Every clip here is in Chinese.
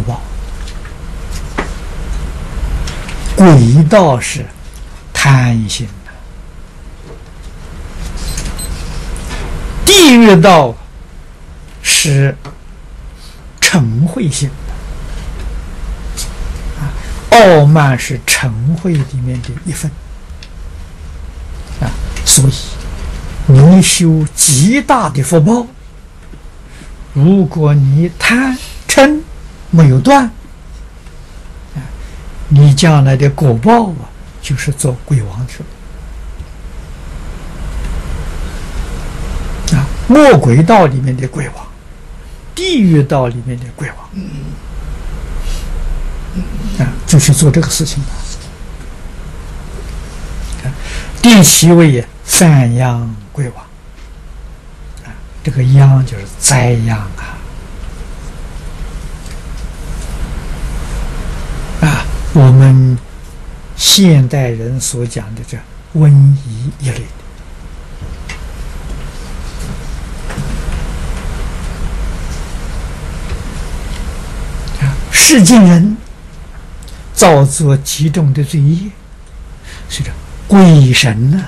报。鬼道是贪心的，地狱道是嗔恚心的。傲慢是嗔恚里面的一份所以你修极大的福报，如果你贪嗔没有断，你将来的果报就是做鬼王去了魔鬼道里面的鬼王，地狱道里面的鬼王就是做这个事情第7位犯殃鬼王这个殃就是灾殃我们现代人所讲的这瘟疫一类的世间人造作极重的罪业，是这鬼神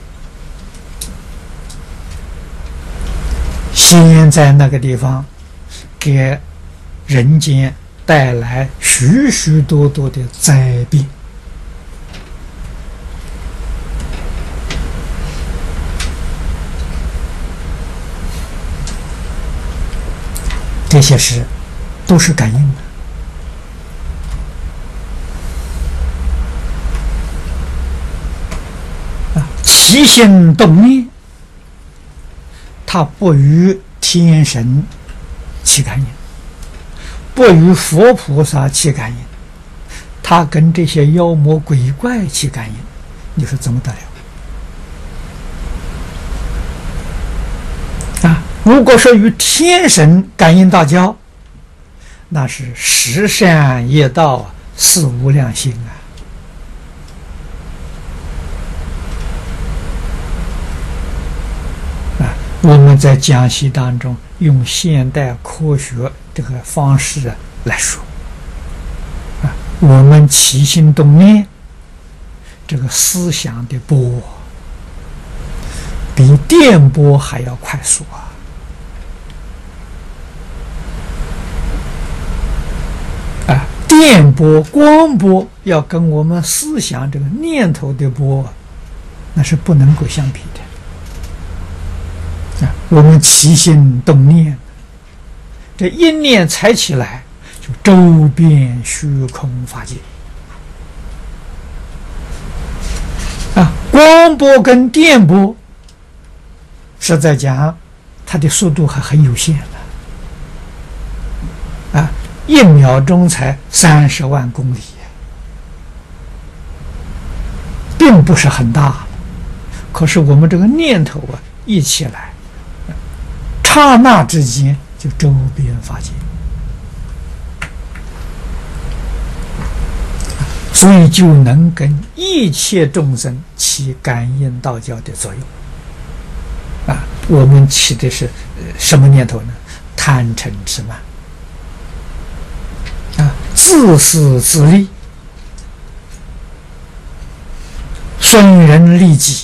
先在那个地方给人间带来许许多多的灾病，这些事都是感应的起心动念，它不与天神起感应，不与佛菩萨起感应，他跟这些妖魔鬼怪起感应，你说怎么得了如果说与天神感应道交，那是十善业道四无量心我们在讲习当中用现代科学这个方式来说我们起心动念这个思想的波比电波还要快速电波光波要跟我们思想这个念头的波那是不能够相比的我们起心动念，这一念才起来，就周遍虚空法界光波跟电波，实在讲，它的速度还很有限的1秒钟才30万公里，并不是很大。可是我们这个念头一起来，刹那之间就周遍法界，所以就能跟一切众生起感应道交的作用我们起的是什么念头呢？贪嗔痴慢自私自利，损人利己，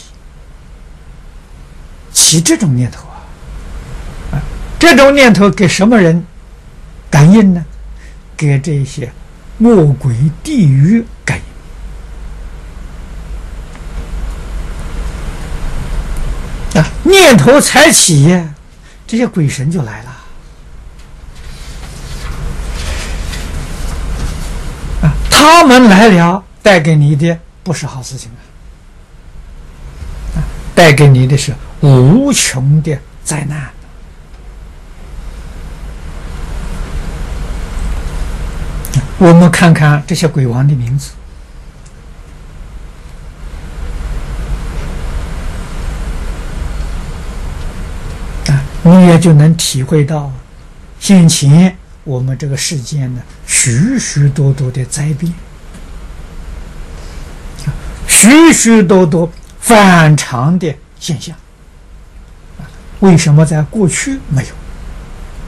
起这种念头这种念头给什么人感应呢？给这些魔鬼地狱感应念头才起这些鬼神就来了他们来了，带给你的不是好事情带给你的是无穷的灾难我们看看这些鬼王的名字你也就能体会到先前我们这个世间呢许许多多的灾变许许多多反常的现象为什么在过去没有